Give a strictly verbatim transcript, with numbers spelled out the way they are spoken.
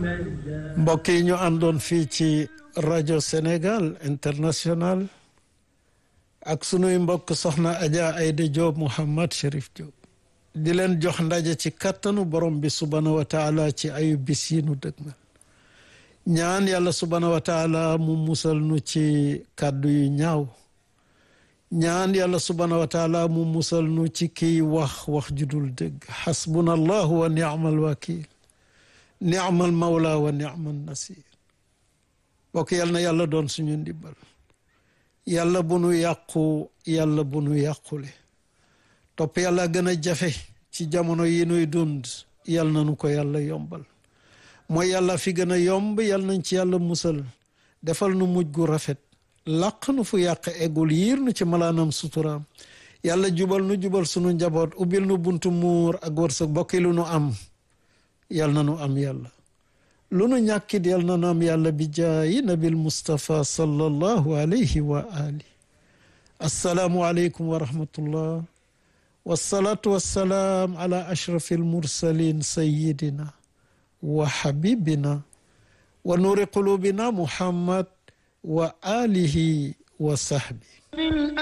mbokk yi ñu àndoon fii ci rajo Sénégal International ak sunuy mbokk soxna Adja Aïda Diop Mouhammad Chérif Diop di leen jox ndaje ci kattanu borom bi subhanahu wa taala ci ayu bis yi nu dëgmal ñaan yàlla subhanahu wa taala mu musal nu ci kàddu yu ñaaw ñaan yàlla subhanahu wa taala mu musal nu ci kiy wax wax judul dëgg xasbuna allahu wa ni'mal wakil ni'mal mawla wa ni'mal nasir bokk yàlla na yàlla doon suñu ndimbal yàlla bu nu yàqu yàlla bu nu yàqule topp yàlla gën a jafe ci jamono yi nuy dund yàlla na nu ko yàlla yombal mooy yàlla fi gën a yomb yàlla nañ ci yàlla musal defal nu mujj gu rafet làq nu fu yàq eggul yiir nu ci malaanam suturaam yàlla jubal nu jubal sunu njaboot ubbil nu buntu muur ak wërsëg bokki lu nu am yàlla na nu am yàlla lu nu ñàkkit yàlla na nu am yàlla bi jaayi nabil Mustafa sallallahu alayhi wa ali assalaamu aleykum wa rahmatullah wasalaatu wassalaam ala ashrafi almursalin sayidina wa habibina wa nuri qulubina muhammad wa alihi wa sahbi